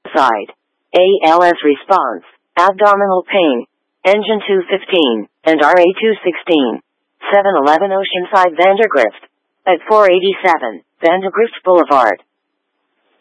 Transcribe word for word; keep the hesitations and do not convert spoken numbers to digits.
side. A L S response, abdominal pain, engine two fifteen, and R A two sixteen. seven eleven Oceanside Vandergrift. At four eighty-seven, Vandergrift Boulevard.